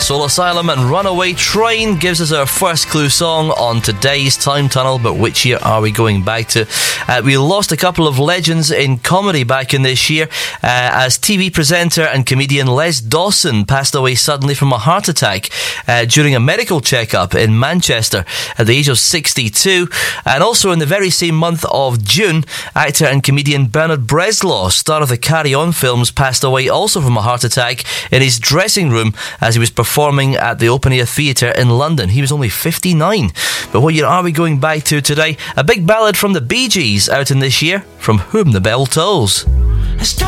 Soul Asylum and Runaway Train gives us our first clue song on today's Time Tunnel. But which year are we going back to? We lost a couple of legends in comedy back in this year as TV presenter and comedian Les Dawson passed away suddenly from a heart attack during a medical checkup in Manchester at the age of 62. And also in the very same month of June, actor and comedian Bernard Bresslaw, star of the Carry On films, passed away also from a heart attack in his dressing room as he was performing at the Open Air Theatre in London. He was only 59. But what year are we going back to today? A big ballad from the Bee Gees out in this year, From Whom the Bell Tolls.